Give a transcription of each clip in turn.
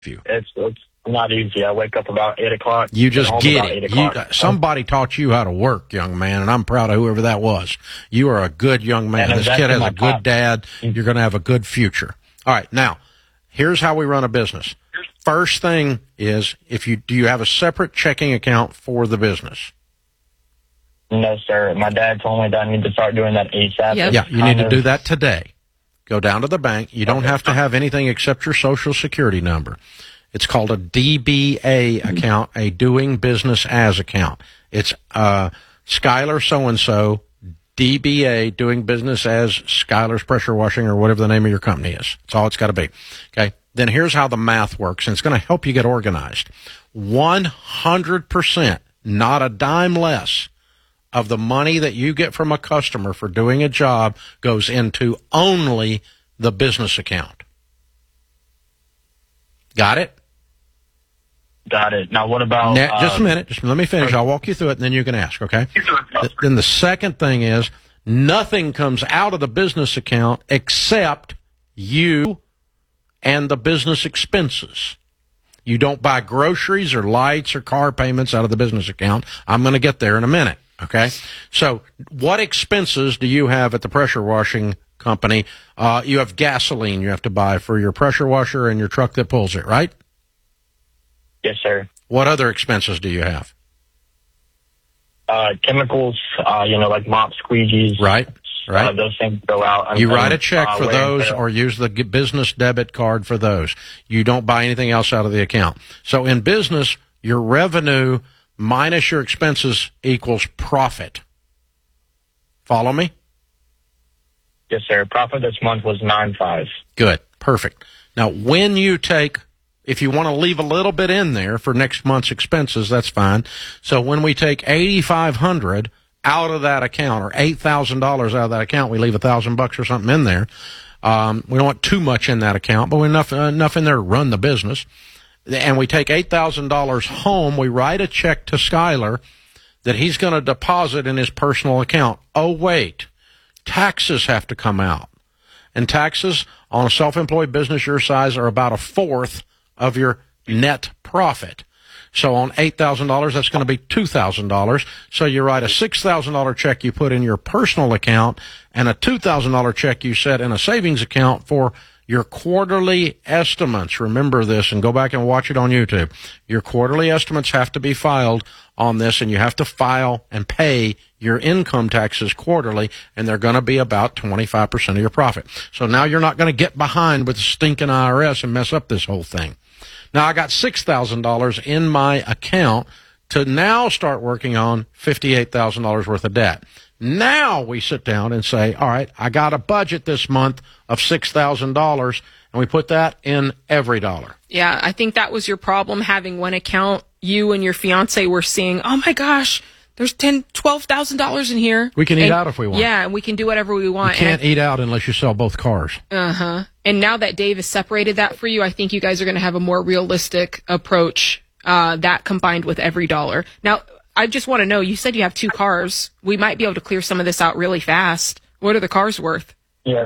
It's not easy. I wake up about 8 o'clock. You just get it. Somebody taught you how to work, young man, and I'm proud of whoever that was. You are a good young man. This kid has a good dad. You're going to have a good future. All right, now, here's how we run a business. First thing is, do you have a separate checking account for the business? No, sir. My dad told me that I need to start doing that ASAP. Yep. Yeah, you need to do that today. Go down to the bank. You don't have to have anything except your Social Security number. It's called a DBA account, a doing business as account. It's Schuyler so-and-so, DBA, doing business as Schuyler's Pressure Washing or whatever the name of your company is. That's all it's got to be. Okay? Then here's how the math works, and it's going to help you get organized. 100%, not a dime less, of the money that you get from a customer for doing a job goes into only the business account. Got it? Got it. Now, what about... just a minute. Just let me finish. I'll walk you through it, and then you can ask, okay? Then the second thing is nothing comes out of the business account except you and the business expenses. You don't buy groceries or lights or car payments out of the business account. I'm going to get there in a minute, okay? So what expenses do you have at the pressure washing company? You have gasoline you have to buy for your pressure washer and your truck that pulls it, right? Yes, sir. What other expenses do you have? Chemicals, like mop squeegees. Right. Those things go out. You write a check for those or use the business debit card for those. You don't buy anything else out of the account. So in business, your revenue minus your expenses equals profit. Follow me? Yes, sir. Profit this month was 9.5. Good. Perfect. Now, when you take... If you want to leave a little bit in there for next month's expenses, that's fine. So when we take $8,500 out of that account, or $8,000 out of that account, we leave $1,000 or something in there. We don't want too much in that account, but enough in there to run the business. And we take $8,000 home. We write a check to Schuyler that he's going to deposit in his personal account. Oh, wait, taxes have to come out, and taxes on a self-employed business your size are about 1/4 of your net profit. So on $8,000, that's going to be $2,000. So you write a $6,000 check you put in your personal account and a $2,000 check you set in a savings account for your quarterly estimates. Remember this and go back and watch it on YouTube. Your quarterly estimates have to be filed on this, and you have to file and pay your income taxes quarterly, and they're going to be about 25% of your profit. So now you're not going to get behind with the stinking IRS and mess up this whole thing. Now, I got $6,000 in my account to now start working on $58,000 worth of debt. Now we sit down and say, all right, I got a budget this month of $6,000, and we put that in every dollar. Yeah, I think that was your problem, having one account. You and your fiance were seeing, oh my gosh, there's $12,000 in here. We can eat out if we want. Yeah, and we can do whatever we want. You can't eat out unless you sell both cars. Uh-huh. And now that Dave has separated that for you, I think you guys are going to have a more realistic approach, that combined with every dollar. Now, I just want to know, you said you have 2 cars. We might be able to clear some of this out really fast. What are the cars worth? Yes.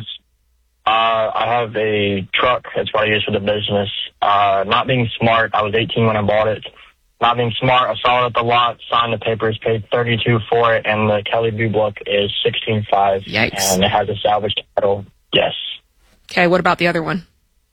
I have a truck. That's what I use for the business. Not being smart, I was 18 when I bought it. Not being smart, I saw it at the lot, signed the papers, paid $32 for it, and the Kelly Blue Book is $16.5. Yikes. And it has a salvage title. Yes. Okay, what about the other one?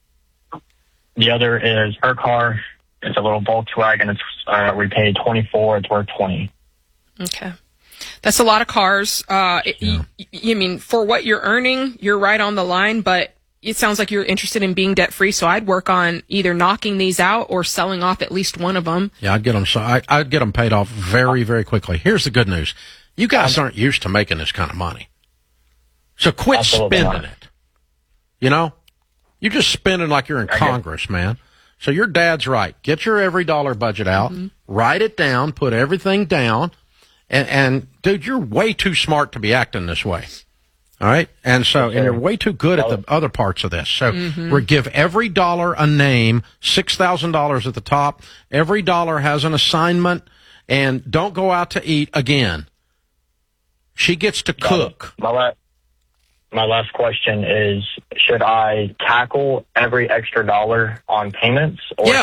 The other is her car. It's a little Volkswagen. We paid $24. It's worth $20. Okay. That's a lot of cars. You mean, for what you're earning, you're right on the line, but it sounds like you're interested in being debt-free, so I'd work on either knocking these out or selling off at least one of them. Yeah, I'd get them. I'd get them paid off very, very quickly. Here's the good news: you guys aren't used to making this kind of money, so quit spending it. You know, you're just spending like you're in Congress, man. So your dad's right. Get your every dollar budget out, write it down, put everything down, and dude, you're way too smart to be acting this way. All right. And so, and you're way too good at the other parts of this. So we give every dollar a name, $6,000 at the top. Every dollar has an assignment, and don't go out to eat again. She gets to cook. my last question is, should I tackle every extra dollar on payments? Or Yeah.